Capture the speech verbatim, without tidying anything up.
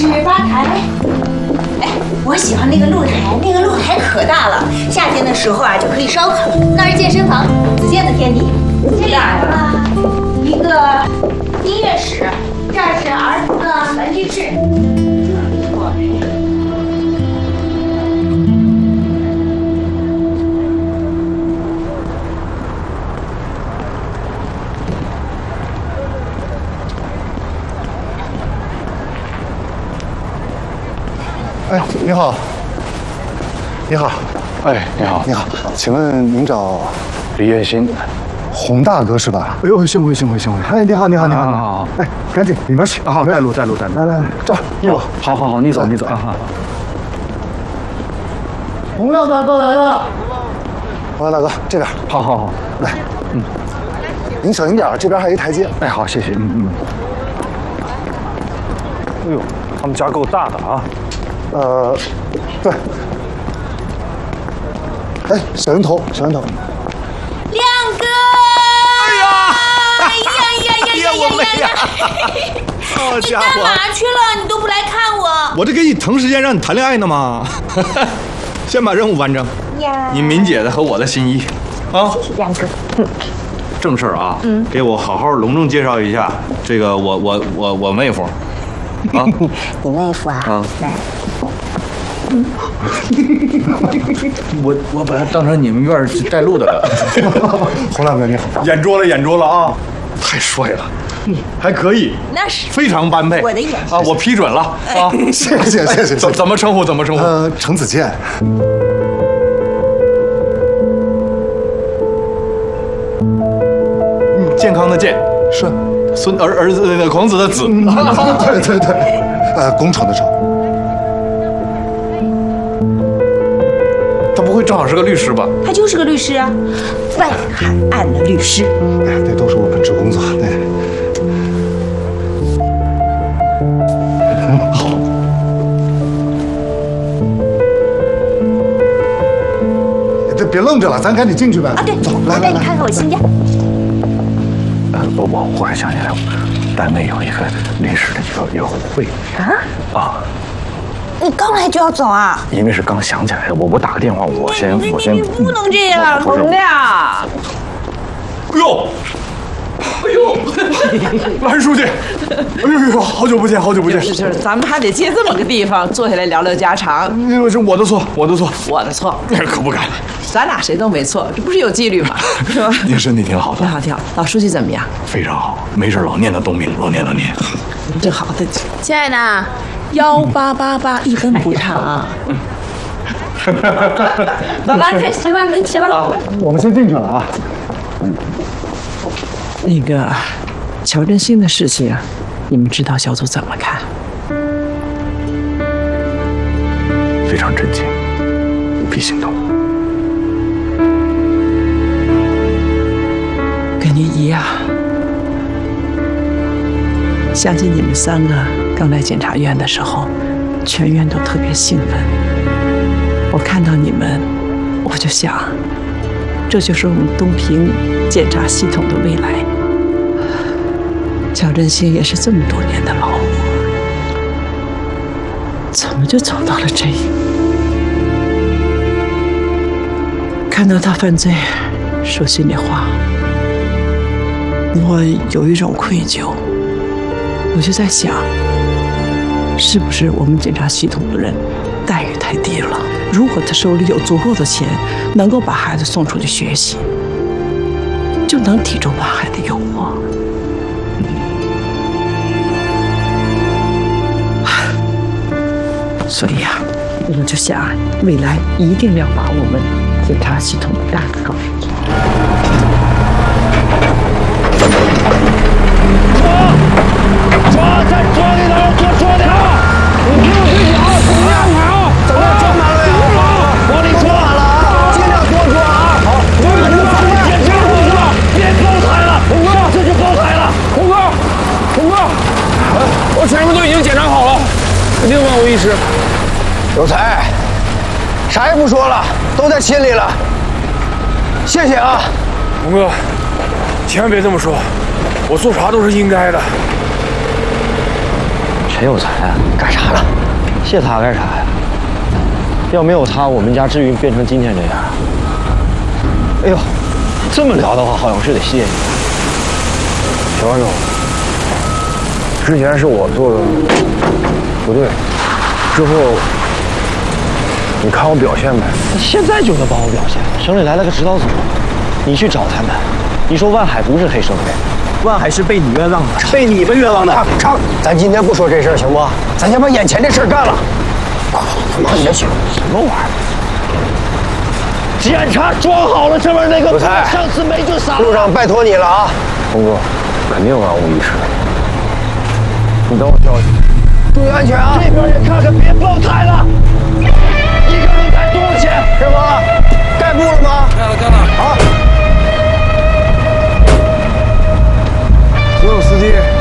是吧台。哎，我喜欢那个露台，那个露台可大了，夏天的时候啊就可以烧烤。那是健身房，子健的天地。这里啊，一个音乐室，这儿是儿童的玩具室。不错。 哎，你好，你好， 哎，你好， 你好，请问您找李月新， 洪大哥是吧？哎呦，幸会幸会幸会！哎，你好你好你好， 好好， 哎，赶紧里面去， 好，带路带路带路， 来来来，这哟，好好好，你走你走啊，好。 洪亮大哥来了，洪亮大哥这边， 好好好， 来，嗯，您小心点，这边还有一台阶。 哎，好，谢谢，嗯嗯。哎呦，他们家够大的啊。 呃，对。哎，小人头，小人头。 亮哥！ 哎呀！ 哎呀呀呀呀我妹呀！好家伙！你干嘛去了？你都不来看我。 我这给你腾时间让你谈恋爱呢吗？先把任务完成。 呀。 你敏姐的和我的心意啊。 谢谢亮哥。嗯。 正事儿啊。嗯。给我好好隆重介绍一下这个我我我我妹夫。啊。 你妹夫啊？ 啊。 来。 我我把他当成你们院带路的了。 洪大哥你好， 眼拙了眼拙了啊！太帅了，还可以， 那是非常般配。 我的眼啊，我批准了啊！ 谢谢谢谢。 怎怎么称呼？怎么称呼？ 呃，程子健。 健康的健是孙儿儿子那个孔子的子。 对对对，呃，工程的程。 他不会正好是个律师吧？ 他就是个律师啊，外海岸的律师。 哎，这都是我本职工作。对， 好。 这别愣着了，咱赶紧进去呗。 啊，对， 走， 我来来来， 带你看看我新家。 呃，我我忽然想起来，单位有一个律师的一个一个会啊啊。 你刚来就要走啊？ 因为是刚想起来的，我我打个电话，我先我先。 你不能这样，洪亮。 哎呦，哎呦，蓝书记，哎呦呦，好久不见，好久不见。 是就是，咱们还得借这么个地方坐下来聊聊家常。 因为是我的错，我的错， 我的错， 可不敢。 咱俩谁都没错，这不是有纪律吗？是吧？ 您身体挺好的， 挺好，挺好。老书记怎么样？ 非常好，没事老念叨东明，老念叨您。 真好的，亲爱的。幺八八八一分不差啊！老爸，快吃吧，吃吧。 我们先进去了啊。 那个乔振兴的事情啊，你们指导小组怎么看？ 非常震惊，必行动。 跟你一样，相信你们三个。刚来检察院的时候，全院都特别兴奋。我看到你们，我就想，这就是我们东平检察系统的未来。乔振兴也是这么多年的老伙，怎么就走到了这一步？看到他犯罪，说心里话，我有一种愧疚。我就在想。是不是我们检察系统的人待遇太低了？如果他手里有足够的钱，能够把孩子送出去学习，就能抵住大海的诱惑。所以呀、啊，我就想，未来一定要把我们检察系统干得更好。 抓在桌里头，坐桌里头，你不用睡觉，怎么样跑？怎么样装满了呀？往里装满了啊，尽量多装啊。好，我们这把你别别动了，别高抬了，红哥，这就高抬了。红哥，红哥，我全部都已经检查好了，肯定万无一失。 有才，啥也不说了，都在心里了。谢谢啊， 红哥，千万别这么说，我做啥都是应该的。 陈裴有才啊，干啥了？谢他干啥呀？要没有他，我们家至于变成今天这样？哎呦，这么聊的话，好像是得谢你。 小王总，之前是我做的不对，之后你看我表现呗。 现在就能帮我表现？省里来了个指导组，你去找他们，你说万海不是黑社会。 万海是被你冤枉的，被你们冤枉的。 成，咱今天不说这事儿，行不？咱先把眼前这事儿干了。忙你的去，什么玩意儿？检查装好了，这边那个有才， 上次没就傻了。 路上拜托你了啊，峰哥，肯定万无一失。你等我消息，注意安全啊！ 这边也看看，别爆胎了。一个轮胎多少钱？ 师傅，盖布了吗？ 盖了，盖了。 好。所有司机